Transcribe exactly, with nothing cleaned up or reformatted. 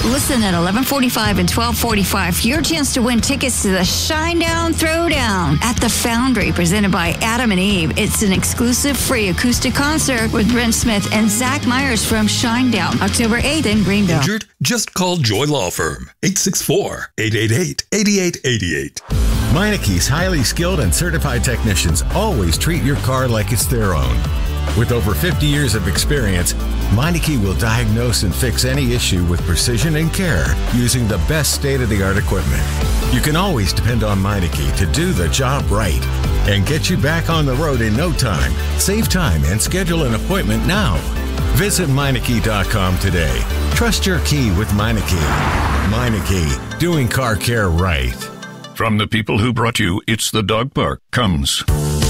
Listen at eleven forty-five and twelve forty-five for your chance to win tickets to the Shinedown Throwdown at the Foundry, presented by Adam and Eve. It's an exclusive free acoustic concert with Brent Smith and Zach Myers from Shinedown, October eighth in Greenville. Injured? Just call Joy Law Firm, eight six four, eight eight eight, eight eight eight eight. Meineke's highly skilled and certified technicians always treat your car like it's their own. With over fifty years of experience, Meineke will diagnose and fix any issue with precision and care using the best state-of-the-art equipment. You can always depend on Meineke to do the job right and get you back on the road in no time. Save time and schedule an appointment now. Visit Meineke dot com today. Trust your key with Meineke. Meineke, doing car care right. From the people who brought you It's the Dog Park comes